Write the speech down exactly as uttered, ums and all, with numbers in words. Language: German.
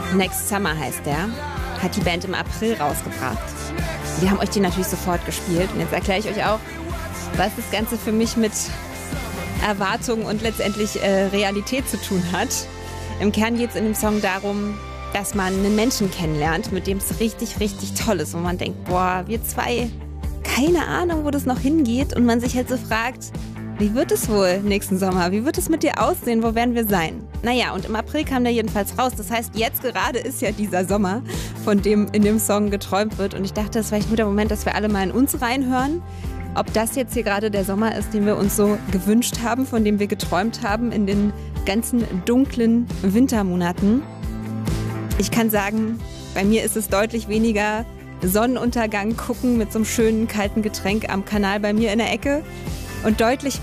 Next Summer heißt der. Hat die Band im April rausgebracht. Wir haben euch die natürlich sofort gespielt. Und jetzt erkläre ich euch auch, was das Ganze für mich mit Erwartung und letztendlich äh, Realität zu tun hat. Im Kern geht es in dem Song darum, dass man einen Menschen kennenlernt, mit dem es richtig, richtig toll ist. Und man denkt, boah, wir zwei, keine Ahnung, wo das noch hingeht. Und man sich halt so fragt, wie wird es wohl nächsten Sommer? Wie wird es mit dir aussehen? Wo werden wir sein? Naja, und im April kam der jedenfalls raus. Das heißt, jetzt gerade ist ja dieser Sommer, von dem in dem Song geträumt wird. Und ich dachte, das ist vielleicht nur der Moment, dass wir alle mal in uns reinhören. Ob das jetzt hier gerade der Sommer ist, den wir uns so gewünscht haben, von dem wir geträumt haben in den ganzen dunklen Wintermonaten. Ich kann sagen, bei mir ist es deutlich weniger Sonnenuntergang gucken mit so einem schönen kalten Getränk am Kanal bei mir in der Ecke und deutlich